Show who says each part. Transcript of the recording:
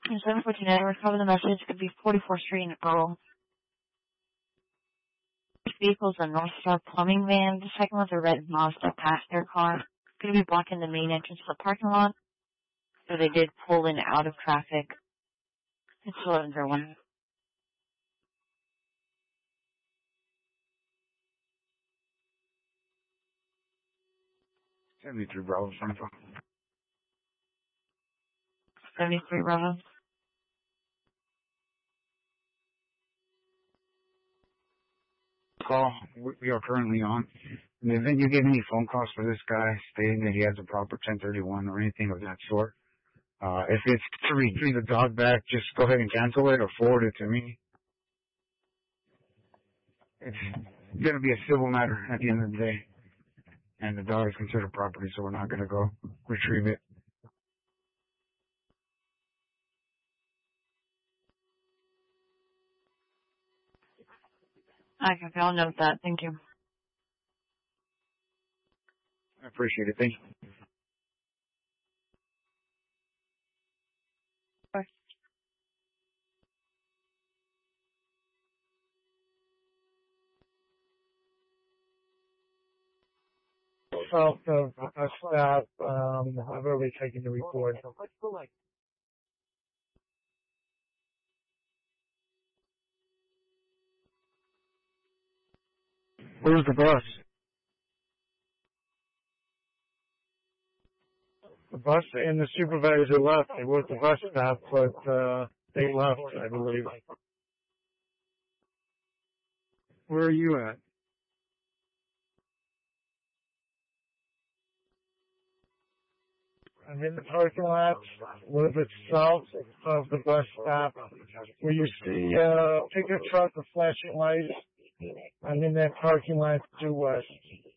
Speaker 1: In 714, I recovered the message. Could be 44th Street in Earl. First vehicle is a North Star plumbing van. The second one's a red Mazda passenger car. Going to be blocking the main entrance to the parking lot. So they did pull in out of traffic. It's 1101.
Speaker 2: 73 Bravo, Central.
Speaker 1: 73 Bravo.
Speaker 2: Call we are currently on. In the event you get any phone calls for this guy stating that he has a proper 1031 or anything of that sort, if it's to retrieve the dog back, just go ahead and cancel it or forward it to me. It's going to be a civil matter at the end of the day. And the dog is considered property, so we're not going to go retrieve it.
Speaker 1: Okay, I'll note that. Thank you.
Speaker 2: I appreciate it. Thank you.
Speaker 1: Bye.
Speaker 3: So, staff, I've already taken the report.
Speaker 2: Where's the bus?
Speaker 3: The bus and the supervisor left. They were at the bus stop, but they left, I believe.
Speaker 2: Where are you at?
Speaker 3: I'm in the parking lot, a little bit south of the bus stop, where you see a pickup truck with flashing lights. I'm in that parking lot due west.